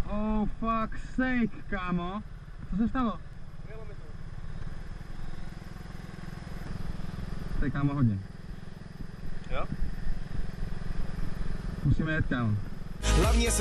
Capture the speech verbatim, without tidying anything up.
Oh fuck sake, kámo. Co se stalo? Jelo mi to. To je, kámo, hodně. Jo? Musíme jet, kámo. Hlavně